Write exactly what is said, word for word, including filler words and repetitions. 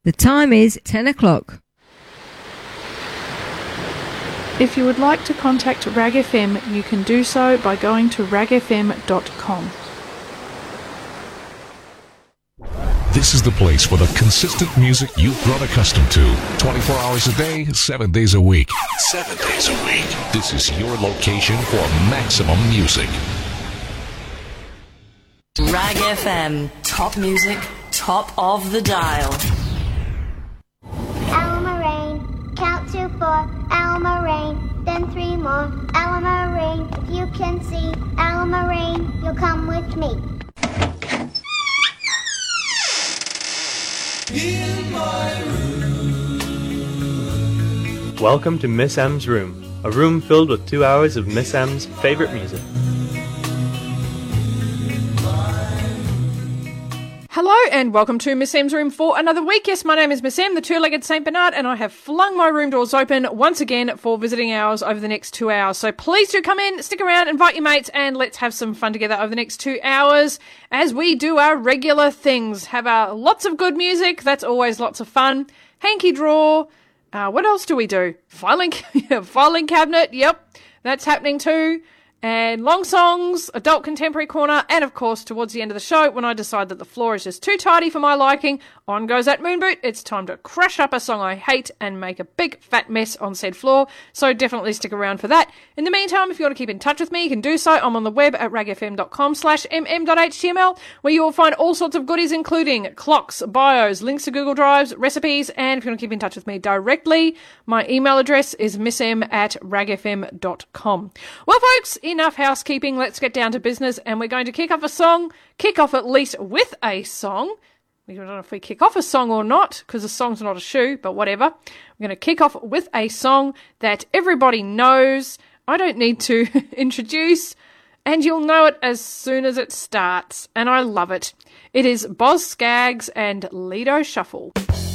The time is ten o'clock. If you would like to contact Rag F M, you can do so by going to rag f m dot com. This is the place for the consistent music you've grown accustomed to. twenty-four hours a day, seven days a week. Seven days a week. This is your location for maximum music. Rag F M. Top music, top of the dial. Alma Rain, count to four. Alma Rain, then three more. Alma Rain, if you can see. Alma Rain, you'll come with me. In my room. Welcome to Miss M's room, a room filled with two hours of Miss M's favorite music. Hello and welcome to Miss M's room for another week. Yes, my name is Miss M, the two-legged Saint Bernard, and I have flung my room doors open once again for visiting hours over the next two hours. So please do come in, stick around, invite your mates, and let's have some fun together over the next two hours as we do our regular things. Have our lots of good music. That's always lots of fun. Hanky draw. Uh, what else do we do? Filing, filing cabinet. Yep, that's happening too. And long songs, adult contemporary corner, and of course towards the end of the show, when I decide that the floor is just too tidy for my liking, on goes that moonboot. It's time to crash up a song I hate and make a big fat mess on said floor, so definitely stick around for that. In the meantime, if you want to keep in touch with me, you can do so. I'm on the web at rag f m dot com slash m m dot h t m l, where you will find all sorts of goodies, including clocks, bios, links to Google Drives, recipes, and if you want to keep in touch with me directly, my email address is missm at rag f m dot com. Well, folks, enough housekeeping. Let's get down to business, and we're going to kick off a song, kick off at least with a song. We don't know if we kick off a song or not, because a song's not a shoe, but whatever. We're going to kick off with a song that everybody knows. I don't need to introduce, and you'll know it as soon as it starts, and I love it. It is Boz Scaggs and Lido Shuffle.